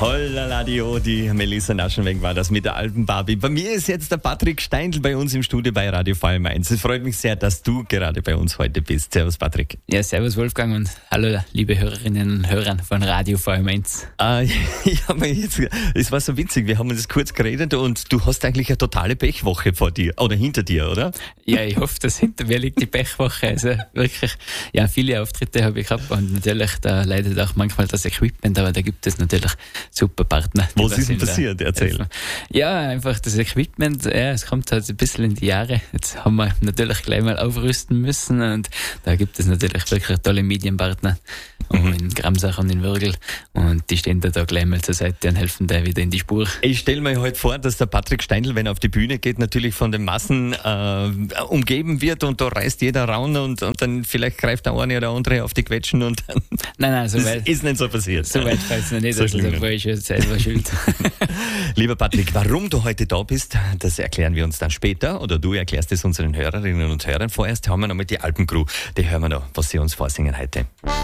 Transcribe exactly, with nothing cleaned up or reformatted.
Hollaladio, die Melissa Naschenweg war das mit der Alpenbarbie. Bei mir ist jetzt der Patrick Steindl bei uns im Studio bei Radio V M eins. Es freut mich sehr, dass du gerade bei uns heute bist. Servus Patrick. Ja, servus Wolfgang und hallo liebe Hörerinnen und Hörer von Radio V M eins. Äh, ich hab mir jetzt, es war so witzig, wir haben uns kurz geredet und du hast eigentlich eine totale Pechwoche vor dir oder hinter dir, oder? Ja, ich hoffe, dass hinter mir liegt die Pechwoche. Also wirklich, ja, viele Auftritte habe ich gehabt und natürlich, da leidet auch manchmal das Equipment, aber da gibt es natürlich super Partner. Was ist denn passiert? Erzähl. Ja, einfach das Equipment, ja, es kommt halt ein bisschen in die Jahre. Jetzt haben wir natürlich gleich mal aufrüsten müssen und da gibt es natürlich wirklich tolle Medienpartner mhm. in Gramsach und in Würgl und die stehen da, da gleich mal zur Seite und helfen da wieder in die Spur. Ich stelle mir halt vor, dass der Patrick Steindl, wenn er auf die Bühne geht, natürlich von den Massen äh, umgeben wird und da reißt jeder raun und, und dann vielleicht greift der eine oder andere auf die Quetschen und dann nein, nein, so weit, ist nicht so passiert. So weit fällt es noch nicht, so also da war ich schon selber schuld. Lieber Patrick, warum du heute da bist, das erklären wir uns dann später oder du erklärst es unseren Hörerinnen und Hörern. Vorerst haben wir noch mit die Alpencrew, die hören wir noch, was sie uns vorsingen heute.